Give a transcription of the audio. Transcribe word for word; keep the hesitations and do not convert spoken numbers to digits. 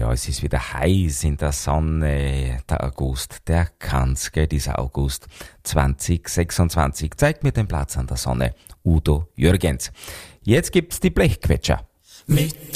Ja, es ist wieder heiß in der Sonne. Der August, der kann's, gell, dieser August zwanzig sechsundzwanzig. Zeigt mir den Platz an der Sonne. Udo Jürgens. Jetzt gibt's die Blechquetscher. Mit